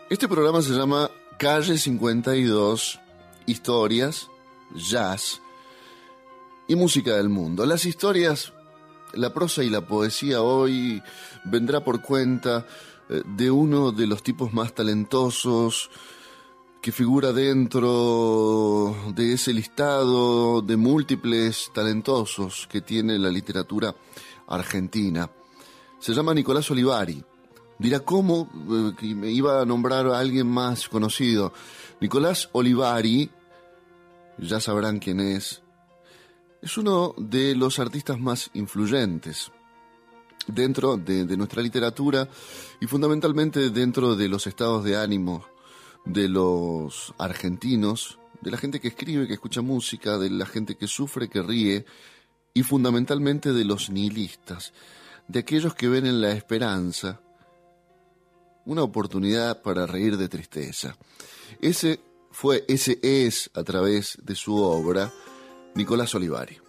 Este programa se llama Calle 52, historias, jazz y música del mundo. Las historias, la prosa y la poesía hoy vendrá por cuenta de uno de los tipos más talentosos que figura dentro de ese listado de múltiples talentosos que tiene la literatura argentina. Se llama Nicolás Olivari. Dirá, ¿cómo? Que me iba a nombrar a alguien más conocido. Nicolás Olivari, ya sabrán quién es uno de los artistas más influyentes dentro de nuestra literatura y fundamentalmente dentro de los estados de ánimo de los argentinos, de la gente que escribe, que escucha música, de la gente que sufre, que ríe y fundamentalmente de los nihilistas, de aquellos que ven en la esperanza una oportunidad para reír de tristeza. Ese es, a través de su obra, Nicolás Olivari.